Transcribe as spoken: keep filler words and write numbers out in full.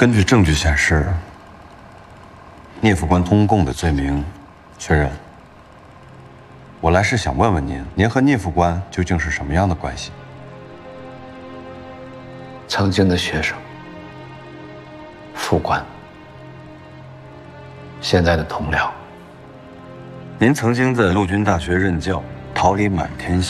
根据证据显示，聂副官通共的罪名确认。我来是想问问您，您和聂副官究竟是什么样的关系？ 曾经的学生，副官，现在的同僚。 您曾经在陆军大学任教，桃李满天下。